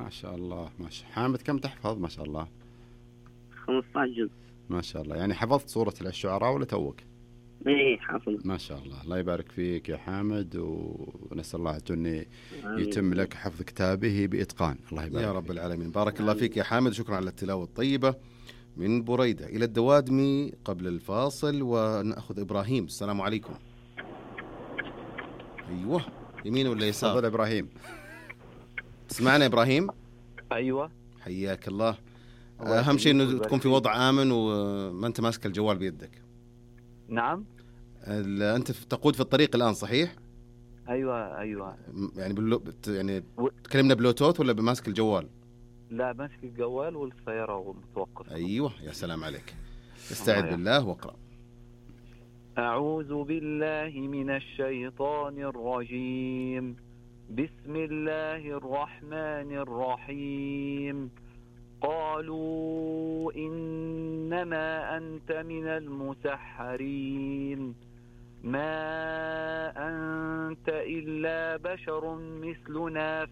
ما شاء الله. ما شاء حامد، كم تحفظ؟ ما شاء الله 15 جزء. ما شاء الله. يعني حفظت سورة الشعراء ولا توك؟ ايه حافظ. ما شاء الله. الله يبارك فيك يا حامد، ونسأل الله أن يتم لك حفظ كتابه بإتقان. الله يبارك يا رب فيك. العالمين. بارك الله فيك يا حامد، شكرا على التلاوة الطيبة. من بريدة إلى الدوادمي قبل الفاصل، ونأخذ إبراهيم. السلام عليكم. أيوة، يمين ولا يسار؟ تفضل إبراهيم. تسمعنا إبراهيم؟ أيوة. حياك الله. أهم شيء أنه تكون في وضع آمن وما أنت ماسك الجوال بيدك. نعم. أنت تقود في الطريق الآن صحيح؟ أيوة. يعني يعني تكلمنا بلوتوث ولا بماسك الجوال؟ لا، ماسك الجوال والسيارة متوقف. أيوة، يا سلام عليك. استعد بالله واقرأ. أعوذ بالله من الشيطان الرجيم. بسم الله الرحمن الرحيم. قالوا إنما أنت من المسحرين، ما أنت إلا بشر مثلنا،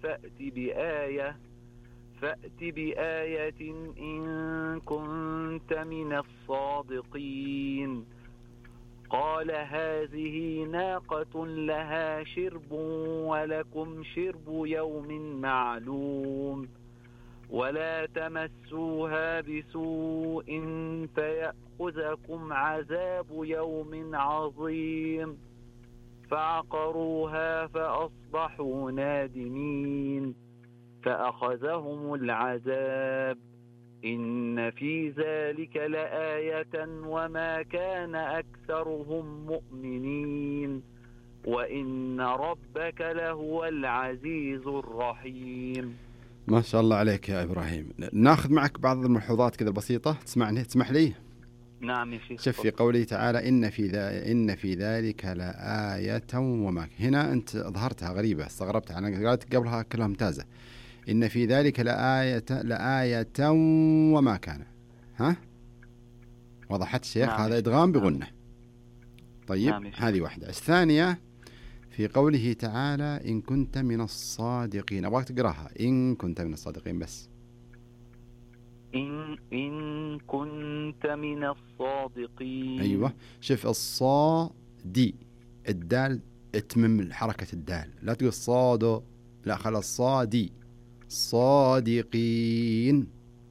فأت بآية إن كنت من الصادقين. قال هذه ناقة لها شرب ولكم شرب يوم معلوم، ولا تمسوها بسوء فيأخذكم عذاب يوم عظيم. فعقروها فأصبحوا نادمين، فأخذهم العذاب. إن في ذلك لآية وما كان أكثرهم مؤمنين، وإن ربك لهو العزيز الرحيم. ما شاء الله عليك يا إبراهيم. ناخذ معك بعض الملحوظات كذا بسيطة، تسمح لي؟ نعم يا شيخ. شوف في قوله تعالى إن في ذلك لآية وما. هنا أنت ظهرتها غريبة، استغربتها. أنا قالت قبلها كلها ممتازة. إن في ذلك لآية وما كان. ها وضحت الشيخ؟ نعم. هذا إدغام بغنة. طيب نعم. هذه واحدة. الثانية في قوله تعالى إن كنت من الصادقين. أبغاك تقراها إن كنت من الصادقين بس. إن كنت من الصادقين. أيوة. شوف الصادي، الدال اتمم حركة الدال، لا تقول صادو، لا خلاص صادي. صادقين.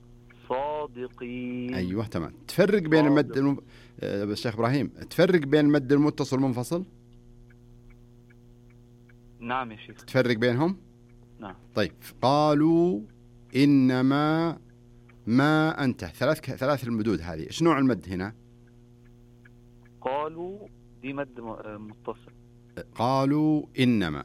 أيوة تمام. تفرق بين المد الشيخ إبراهيم، تفرق بين المد المتصل والمنفصل. نعم يا شيخ. تفرق بينهم. نعم. طيب قالوا إنما ما أنت، ثلاث المدود هذه، إيش نوع المد هنا؟ قالوا دي مد متصل. قالوا إنما.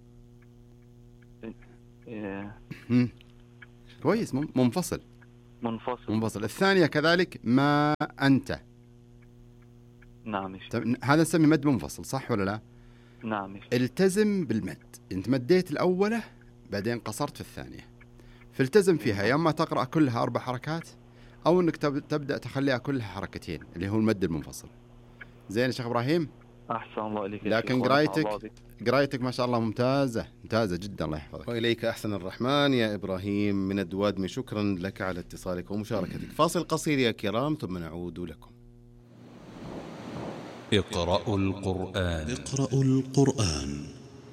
كويس. منفصل. الثانية كذلك ما أنت. نعم يا شيخ. هذا نسمي مد منفصل، صح ولا لا؟ نعم يا شيخ. التزم بالمد. أنت مديت الأولى بعدين قصرت في الثانية، فالتزم فيها. يا اما تقرأ كلها 4 حركات، أو أنك تبدأ تخليها كلها حركتين اللي هو المد المنفصل. زين يا شيخ إبراهيم؟ أحسن الله إليك. لكن قرايتك ما شاء الله ممتازة جدا، الله يحفظك. وإليك أحسن الرحمن يا إبراهيم من الدوادمي. شكرا لك على اتصالك ومشاركتك. فاصل قصير يا كرام ثم نعود لكم. اقرأوا القرآن.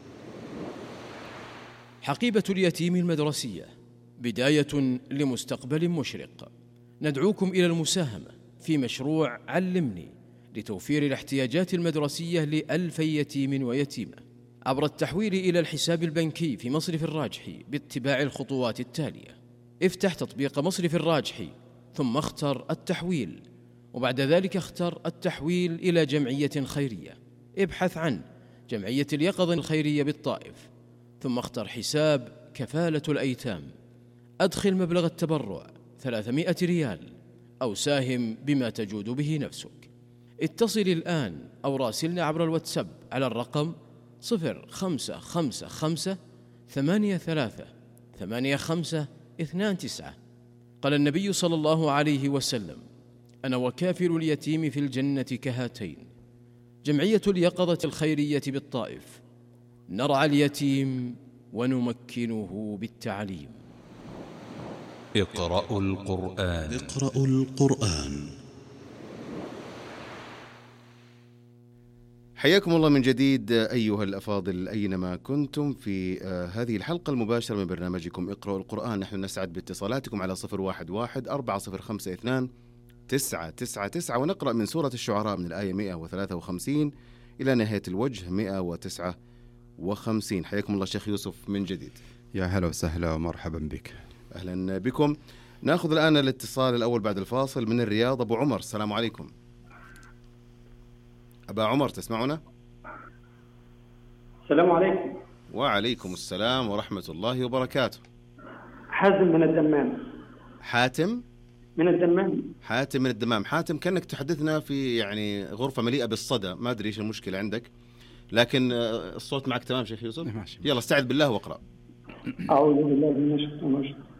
حقيبة اليتيم المدرسية، بداية لمستقبل مشرق. ندعوكم إلى المساهمة في مشروع علمني لتوفير الاحتياجات المدرسية ل1000 يتيم ويتيمة عبر التحويل إلى الحساب البنكي في مصرف الراجحي باتباع الخطوات التالية. افتح تطبيق مصرف الراجحي ثم اختر التحويل، وبعد ذلك اختر التحويل إلى جمعية خيرية. ابحث عن جمعية اليقظة الخيرية بالطائف، ثم اختر حساب كفالة الأيتام. أدخل مبلغ التبرع 300 ريال أو ساهم بما تجود به نفسك. اتصل الآن أو راسلنا عبر الواتساب على الرقم 0555 83 8529. قال النبي صلى الله عليه وسلم: أنا وكافل اليتيم في الجنة كهاتين. جمعية اليقظة الخيرية بالطائف، نرعى اليتيم ونمكنه بالتعليم. اقرأوا القرآن. اقرأوا القرآن. حياكم الله من جديد أيها الأفاضل أينما كنتم في هذه الحلقة المباشرة من برنامجكم اقرأوا القرآن. نحن نسعد باتصالاتكم على 011-405-2999 ونقرأ من سورة الشعراء من الآية 153 إلى نهاية الوجه 159. حياكم الله شيخ يوسف من جديد. يا هلا وسهلا ومرحبا بك. أهلا بكم. نأخذ الآن الاتصال الأول بعد الفاصل من الرياض. أبو عمر، السلام عليكم. أبا عمر تسمعنا؟ السلام عليكم. وعليكم السلام ورحمة الله وبركاته. حازم من الدمام. حاتم من الدمام. حاتم من الدمام. حاتم كأنك تحدثنا في يعني غرفة مليئة بالصدى، ما أدري إيش المشكلة عندك، لكن الصوت معك تمام شيخ يوسف. يلا استعذ بالله واقرأ. أعوذ بالله من الشيطان الرجيم.